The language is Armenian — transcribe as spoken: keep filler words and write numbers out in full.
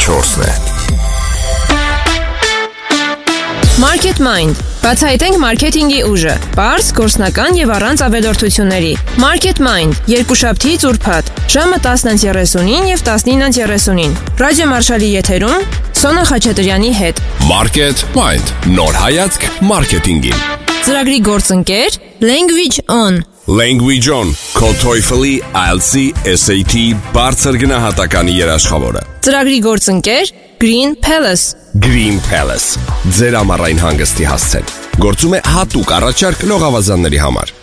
չորսն է։ Market Mind. Բացահայտենք մարքեթինգի ուժը, պարզ, գործնական եւ առանց ավելորդությունների։ Market Mind. Երկուշաբթից ուրբաթ, ժամը տասն երեսունին եւ տասնինը երեսունին։ Ռադիո Մարշալի եթերում Սոնա Խաչատրյանի հետ։ Market Mind. Նոր հայացք մարքեթինգին։ Ծրագրի գործընկեր Language On. Language On. Քո TOEFL-ի, I E L T S-ի, S A T բարձր գնահատականի երաշխավորը։ Ծրագրի գործընկեր Green Palace. Green Palace. Ձեր ամառային հանգստի հասցեն։ Գործում է հատուկ առաջարկ լողավազանների համար։